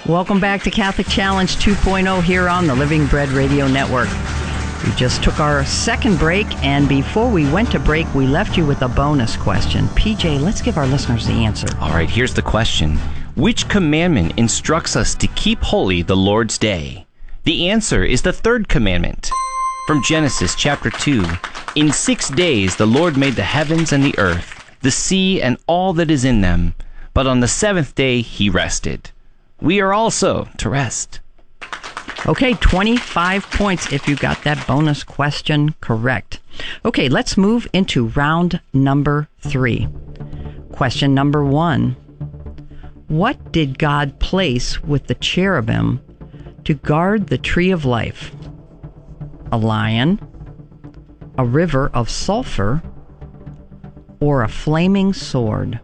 Welcome back to Catholic Challenge 2.0 here on the Living Bread Radio Network. We just took our second break, and before we went to break, we left you with a bonus question. PJ, let's give our listeners the answer. All right, here's the question. Which commandment instructs us to keep holy the Lord's Day? The answer is the third commandment. From Genesis chapter 2, in 6 days the Lord made the heavens and the earth, the sea and all that is in them, but on the seventh day he rested. We are also to rest. Okay, 25 points if you got that bonus question correct. Okay, let's move into round number 3. Question number 1. What did God place with the cherubim to guard the tree of life? A lion, a river of sulfur, or a flaming sword?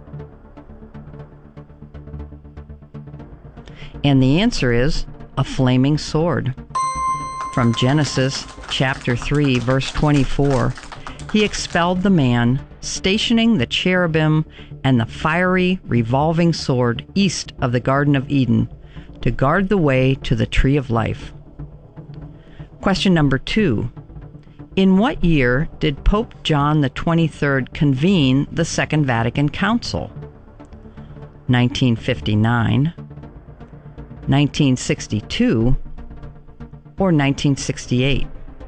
And the answer is a flaming sword. From Genesis chapter 3, verse 24, he expelled the man, stationing the cherubim and the fiery revolving sword east of the Garden of Eden to guard the way to the tree of life. Question number 2. In what year did Pope John XXIII convene the Second Vatican Council? 1959, 1962, or 1968?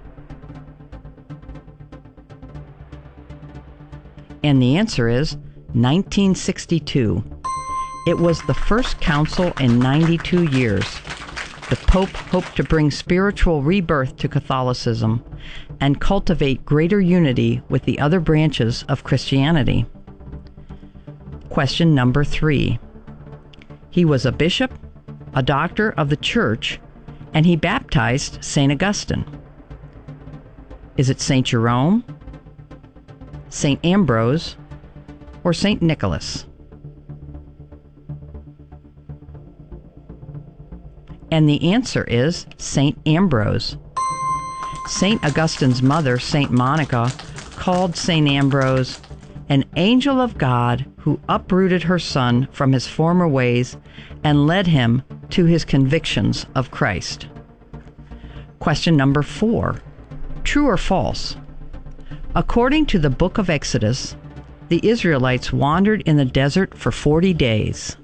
And the answer is 1962. It was the first council in 92 years. The Pope hoped to bring spiritual rebirth to Catholicism and cultivate greater unity with the other branches of Christianity. Question number 3. He was a bishop, a doctor of the church, and he baptized St. Augustine. Is it St. Jerome, St. Ambrose, or St. Nicholas? And the answer is St. Ambrose. St. Augustine's mother, St. Monica, called St. Ambrose an angel of God who uprooted her son from his former ways and led him to his convictions of Christ. Question number 4. True or false? According to the book of Exodus, the Israelites wandered in the desert for 40 days.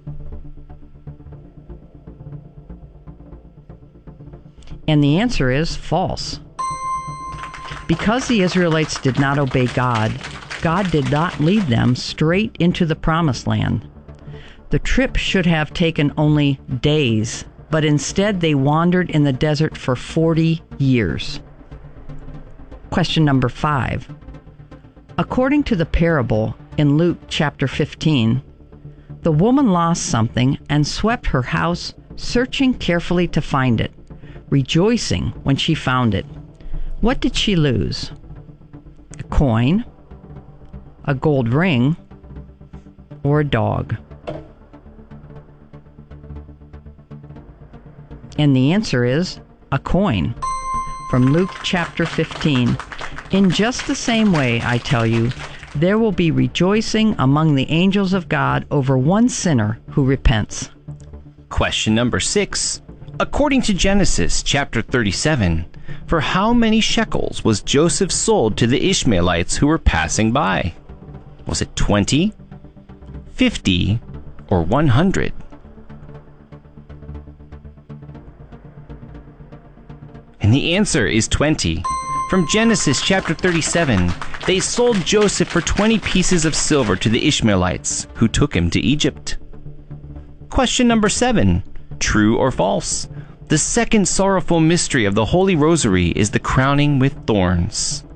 And the answer is false. Because the Israelites did not obey God, God did not lead them straight into the promised land. The trip should have taken only days, but instead they wandered in the desert for 40 years. Question number 5. According to the parable in Luke chapter 15, the woman lost something and swept her house, searching carefully to find it, rejoicing when she found it. What did she lose? A coin, a gold ring, or a dog? And the answer is a coin. From Luke chapter 15. In just the same way, I tell you, there will be rejoicing among the angels of God over one sinner who repents. Question number 6. According to Genesis chapter 37, for how many shekels was Joseph sold to the Ishmaelites who were passing by? Was it 20, 50, or 100? And the answer is 20. From Genesis chapter 37, they sold Joseph for 20 pieces of silver to the Ishmaelites, who took him to Egypt. Question number 7. True or false? The second sorrowful mystery of the Holy Rosary is the crowning with thorns.